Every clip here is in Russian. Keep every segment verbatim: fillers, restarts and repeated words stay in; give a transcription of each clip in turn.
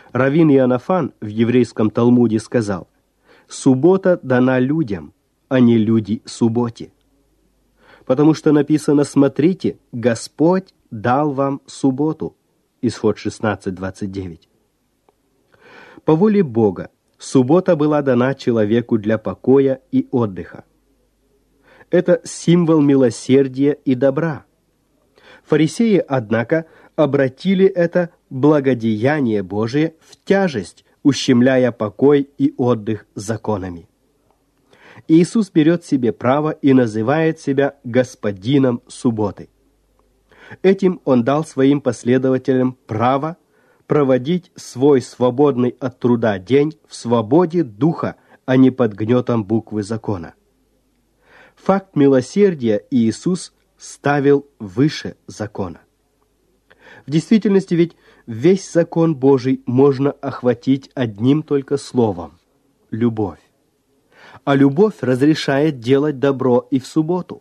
Раввин Иоаннафан в еврейском Талмуде сказал: «Суббота дана людям, а не люди субботе». Потому что написано: «Смотрите, Господь дал вам субботу». Исход шестнадцать двадцать девять. По воле Бога суббота была дана человеку для покоя и отдыха. Это символ милосердия и добра. Фарисеи, однако, обратили это благодеяние Божие в тяжесть, ущемляя покой и отдых законами. Иисус берет себе право и называет себя господином субботы. Этим Он дал своим последователям право проводить свой свободный от труда день в свободе духа, а не под гнетом буквы закона. Факт милосердия Иисус ставил выше закона. В действительности ведь весь закон Божий можно охватить одним только словом – любовь. А любовь разрешает делать добро и в субботу.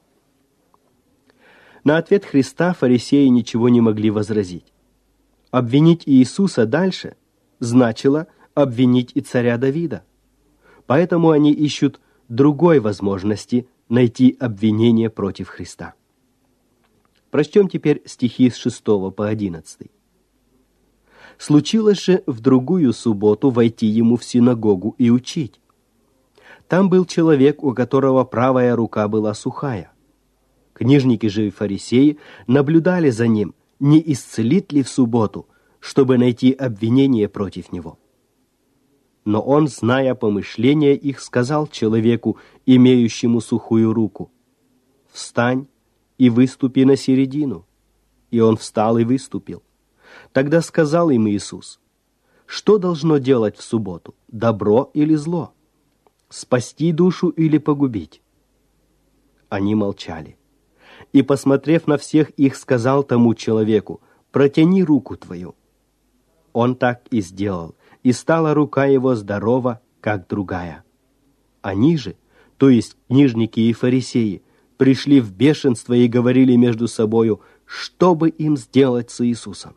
На ответ Христа фарисеи ничего не могли возразить. Обвинить Иисуса дальше значило обвинить и царя Давида. Поэтому они ищут другой возможности найти обвинение против Христа. Прочтем теперь стихи с шестого по одиннадцатый. «Случилось же в другую субботу войти ему в синагогу и учить. Там был человек, у которого правая рука была сухая. Книжники же и фарисеи наблюдали за ним, не исцелит ли в субботу, чтобы найти обвинение против него. Но он, зная помышления их, сказал человеку, имеющему сухую руку: «Встань и выступи на середину». И он встал и выступил. Тогда сказал им Иисус: «Что должно делать в субботу, добро или зло? Спасти душу или погубить?» Они молчали. И, посмотрев на всех их, сказал тому человеку: «Протяни руку твою». Он так и сделал, и стала рука его здорова, как другая. Они же, то есть книжники и фарисеи, пришли в бешенство и говорили между собою, что бы им сделать с Иисусом.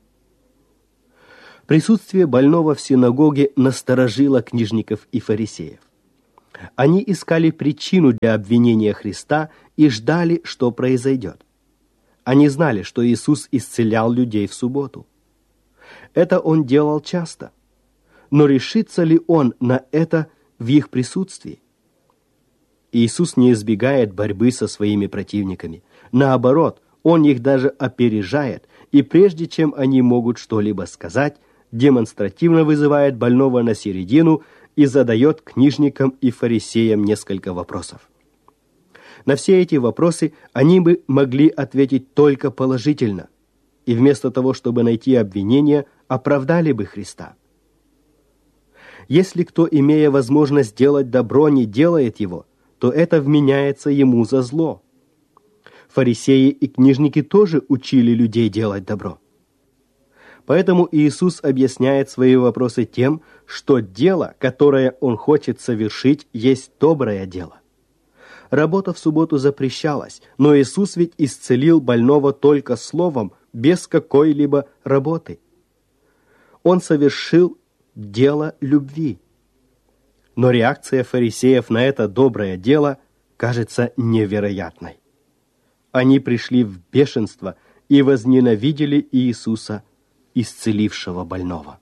Присутствие больного в синагоге насторожило книжников и фарисеев. Они искали причину для обвинения Христа и ждали, что произойдет. Они знали, что Иисус исцелял людей в субботу. Это Он делал часто. Но решится ли Он на это в их присутствии? Иисус не избегает борьбы со своими противниками. Наоборот, Он их даже опережает, и прежде чем они могут что-либо сказать, демонстративно вызывает больного на середину и задает книжникам и фарисеям несколько вопросов. На все эти вопросы они бы могли ответить только положительно, и вместо того, чтобы найти обвинение, оправдали бы Христа. Если кто, имея возможность делать добро, не делает его, то это вменяется ему за зло. Фарисеи и книжники тоже учили людей делать добро. Поэтому Иисус объясняет свои вопросы тем, что дело, которое Он хочет совершить, есть доброе дело. Работа в субботу запрещалась, но Иисус ведь исцелил больного только словом, без какой-либо работы. Он совершил дело любви. Но реакция фарисеев на это доброе дело кажется невероятной. Они пришли в бешенство и возненавидели Иисуса, исцелившего больного.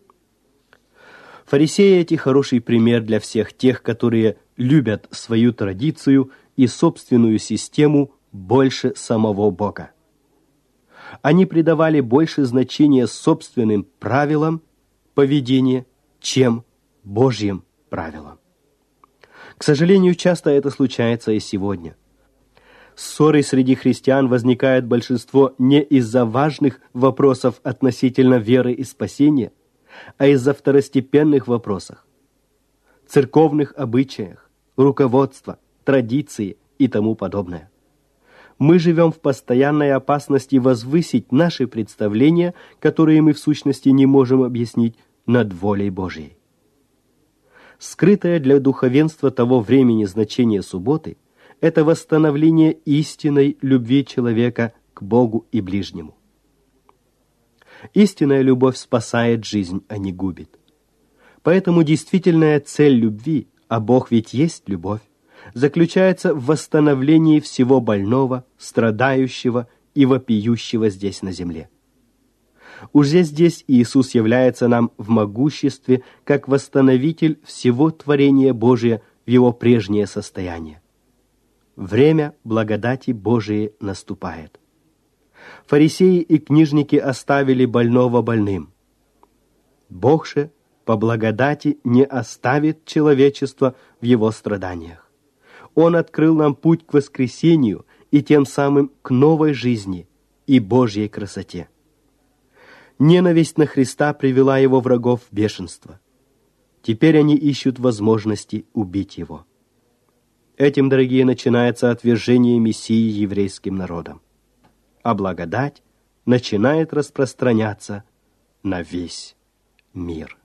Фарисеи эти хороший пример для всех тех, которые любят свою традицию и собственную систему больше самого Бога. Они придавали больше значения собственным правилам поведения, чем Божьим правилам. К сожалению, часто это случается и сегодня. Ссоры среди христиан возникает большинство не из-за важных вопросов относительно веры и спасения, а из-за второстепенных вопросов, церковных обычаях, руководства, традиции и тому подобное. Мы живем в постоянной опасности возвысить наши представления, которые мы в сущности не можем объяснить, над волей Божьей. Скрытое для духовенства того времени значение субботы – это восстановление истинной любви человека к Богу и ближнему. Истинная любовь спасает жизнь, а не губит. Поэтому действительная цель любви, а Бог ведь есть любовь, заключается в восстановлении всего больного, страдающего и вопиющего здесь на земле. Уже здесь Иисус является нам в могуществе как восстановитель всего творения Божия в его прежнее состояние. Время благодати Божией наступает. Фарисеи и книжники оставили больного больным. Бог же по благодати не оставит человечество в его страданиях. Он открыл нам путь к воскресению и тем самым к новой жизни и Божьей красоте. Ненависть на Христа привела его врагов в бешенство. Теперь они ищут возможности убить его. Этим, дорогие, начинается отвержение Мессии еврейским народом. А благодать начинает распространяться на весь мир.